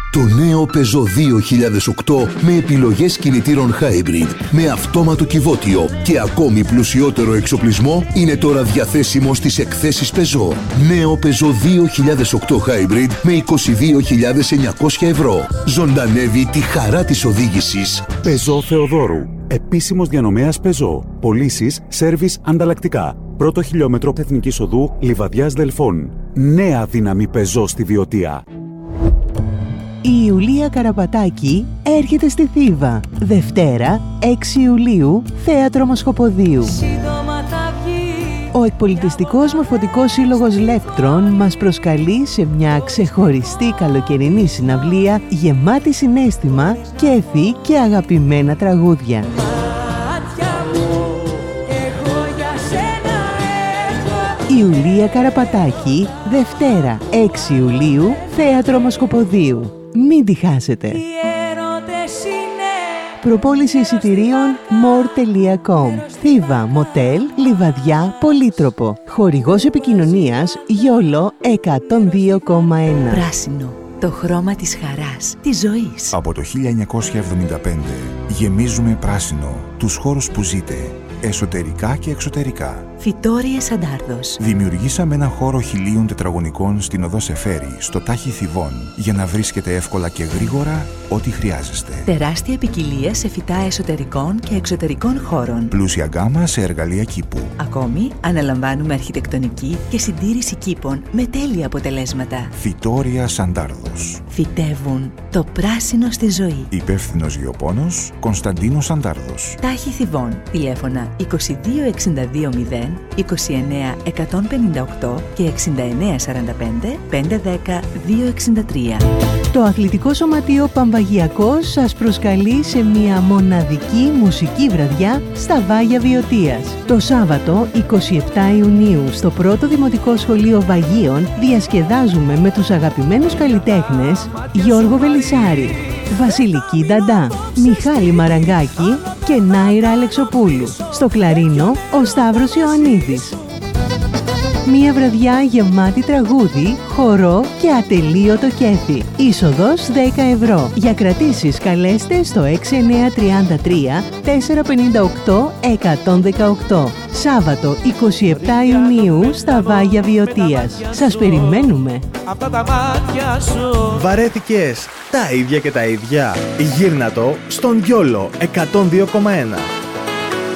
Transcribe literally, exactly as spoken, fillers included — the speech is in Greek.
Το νέο Peugeot δύο χιλιάδες οκτώ με επιλογές κινητήρων hybrid, με αυτόματο κυβότιο και ακόμη πλουσιότερο εξοπλισμό είναι τώρα διαθέσιμο στις εκθέσεις Peugeot. Νέο Peugeot δύο χιλιάδες οκτώ Hybrid με είκοσι δύο χιλιάδες εννιακόσια ευρώ. Ζωντανεύει τη χαρά της οδήγησης. Peugeot Θεοδόρου. Επίσημος διανομέας Peugeot. Πωλήσεις, σέρβις, ανταλλακτικά. Πρώτο χιλιόμετρο Εθνικής Οδού Λιβαδιάς Δελφών. Νέα δύναμη Peugeot στη Βιωτία. Η Ιουλία Καραπατάκη έρχεται στη Θήβα. Δευτέρα, έξι Ιουλίου, Θέατρο Μοσχοποδίου. Ο εκπολιτιστικός μορφωτικός σύλλογος Λέκτρον μας προσκαλεί σε μια ξεχωριστή καλοκαιρινή συναυλία γεμάτη συναίσθημα, κέφι και αγαπημένα τραγούδια. Ιουλία Καραπατάκη, Δευτέρα, έξι Ιουλίου, Θέατρο Μοσχοποδίου. Μην τη χάσετε. Προπόληση εισιτηρίων more τελεία com. Θήβα, Μοτέλ, Λιβαδιά, Πολύτροπο. Χορηγός επικοινωνίας Γιόλο εκατόν δύο κόμμα ένα. Πράσινο. Το χρώμα της χαράς, της ζωής. Από το χίλια εννιακόσια εβδομήντα πέντε γεμίζουμε πράσινο τους χώρους που ζείτε, εσωτερικά και εξωτερικά. Φυτόριες Αντάρδος. Δημιουργήσαμε ένα χώρο χιλίων τετραγωνικών στην οδό Σεφέρη, στο Τάχι Θηβών, για να βρίσκετε εύκολα και γρήγορα ό,τι χρειάζεστε. Τεράστια ποικιλία σε φυτά εσωτερικών και εξωτερικών χώρων. Πλούσια γκάμα σε εργαλεία κήπου. Ακόμη, αναλαμβάνουμε αρχιτεκτονική και συντήρηση κήπων με τέλεια αποτελέσματα. Φυτόρια Αντάρδος. Φυτεύουν το πράσινο στη ζωή. Υπεύθυνος γεωπόνος Κωνσταντίνος Αντάρδος. Τάχι Θηβών. Τηλέφωνα είκοσι δύο εξήντα δύο μηδέν, είκοσι εννέα εκατόν πενήντα οκτώ και εξήντα εννέα σαράντα πέντε, πεντακόσια δέκα, διακόσια εξήντα τρία. Το Αθλητικό Σωματείο Παμβαγιακός σας προσκαλεί σε μια μοναδική μουσική βραδιά στα Βάγια Βιωτίας. Το Σάββατο εικοστή εβδόμη Ιουνίου στο πρώτο Δημοτικό Σχολείο Βαγίων διασκεδάζουμε με τους αγαπημένους καλλιτέχνες Γιώργο Βελισσάρη, Βασιλική Νταντά, Μιχάλη Μαραγκάκη και Νάιρα Αλεξοπούλου. Στο κλαρίνο ο Σταύρος Ιωαννίδης. Μια βραδιά γεμάτη τραγούδι, χορό και ατελείωτο κέφι. Είσοδος δέκα ευρώ. Για κρατήσεις καλέστε στο έξι εννέα τρία τρία, τέσσερα πέντε οκτώ, εκατόν δεκαοκτώ. Σάββατο εικοστή εβδόμη Ιουνίου στα Βάγια Βιωτίας. Σας περιμένουμε. Βαρέθηκες τα ίδια και τα ίδια? Γύρνα το στον Γιόλο εκατόν δύο κόμμα ένα.